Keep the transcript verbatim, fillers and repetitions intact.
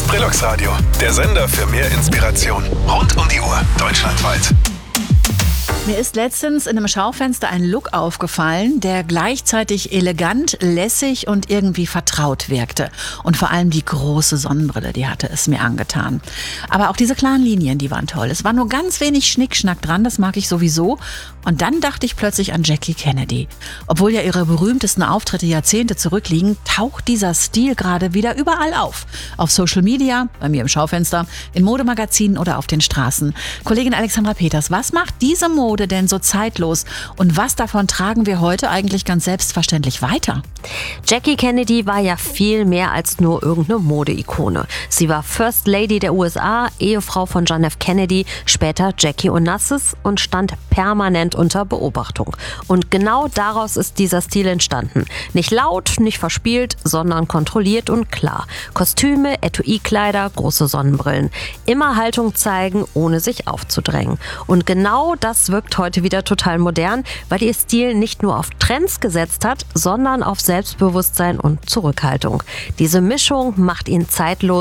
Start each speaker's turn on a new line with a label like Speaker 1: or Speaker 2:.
Speaker 1: Brillux Radio, der Sender für mehr Inspiration. Rund um die Uhr, deutschlandweit.
Speaker 2: Mir ist letztens in einem Schaufenster ein Look aufgefallen, der gleichzeitig elegant, lässig und irgendwie vertraut wirkte. Und vor allem die große Sonnenbrille, die hatte es mir angetan. Aber auch diese klaren Linien, die waren toll. Es war nur ganz wenig Schnickschnack dran, das mag ich sowieso. Und dann dachte ich plötzlich an Jackie Kennedy. Obwohl ja ihre berühmtesten Auftritte Jahrzehnte zurückliegen, taucht dieser Stil gerade wieder überall auf. Auf Social Media, bei mir im Schaufenster, in Modemagazinen oder auf den Straßen. Kollegin Alexandra Peters, was macht diese Mode denn so zeitlos und was davon tragen wir heute eigentlich ganz selbstverständlich weiter?
Speaker 3: Jackie Kennedy war ja viel mehr als nur irgendeine Modeikone. Sie war First Lady der U S A, Ehefrau von John F. Kennedy, später Jackie Onassis und stand permanent unter Beobachtung. Und genau daraus ist dieser Stil entstanden. Nicht laut, nicht verspielt, sondern kontrolliert und klar. Kostüme, Etui-Kleider, große Sonnenbrillen. Immer Haltung zeigen, ohne sich aufzudrängen. Und genau das wirkt heute wieder total modern, weil ihr Stil nicht nur auf Trends gesetzt hat, sondern auf Selbstbewusstsein und Zurückhaltung. Diese Mischung macht ihn zeitlos